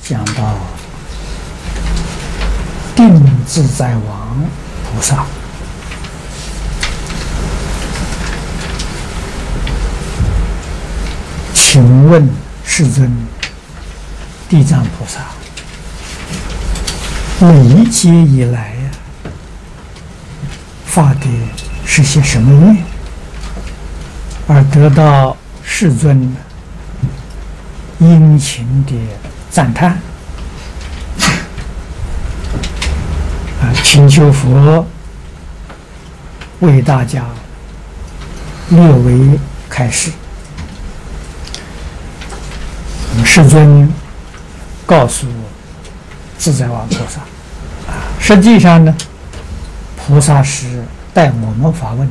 讲到定自在王菩萨，请问世尊，地藏菩萨历劫以来呀，发的是些什么愿，而得到世尊殷勤的赞叹？请求佛为大家略为开示。世尊告诉自在王菩萨，实际上呢，菩萨是带我们发问的，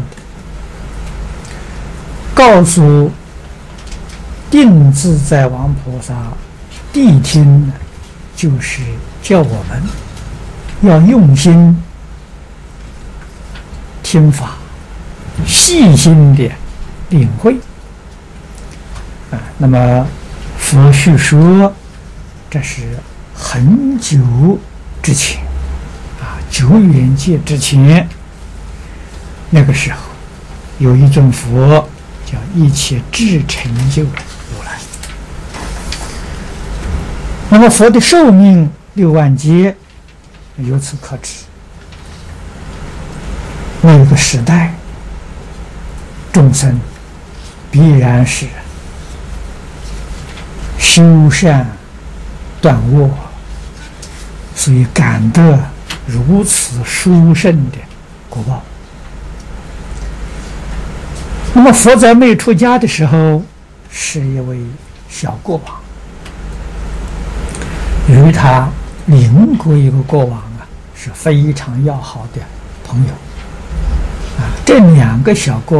告诉定自在王菩萨谛听呢，就是叫我们要用心听法，细心的领会。那么佛叙说，这是很久之前久远界之前，那个时候有一尊佛叫一切智成就如来。那么佛的寿命6万劫，由此可知，那个时代众生必然是修善断恶，所以感得如此殊胜的果报。那么佛在没出家的时候是一位小国王，与他邻国一个国王是非常要好的朋友。这2个小国